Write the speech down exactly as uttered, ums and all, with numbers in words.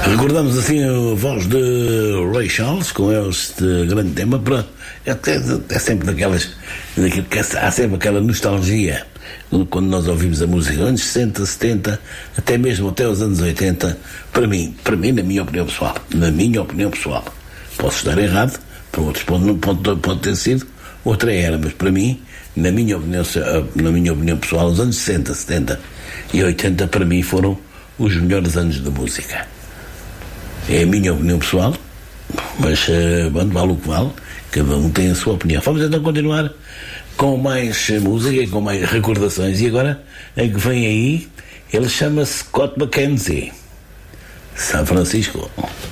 Recordamos assim a voz de Ray Charles com este grande tema. Para, é, é sempre daquelas, daquilo que há sempre aquela nostalgia quando nós ouvimos a música anos sessenta, setenta, até mesmo até os anos oitenta. Para mim, para mim, na minha opinião pessoal, na minha opinião pessoal, posso estar errado, para outros pode, pode, pode ter sido outra era, mas para mim, na minha opinião, na minha opinião pessoal, os anos sessenta, setenta e oitenta para mim foram os melhores anos da música. É a minha opinião pessoal, mas uh, bom, vale o que vale, cada um tem a sua opinião. Vamos então continuar com mais música e com mais recordações. E agora, a que vem aí, ele chama-se Scott McKenzie, São Francisco.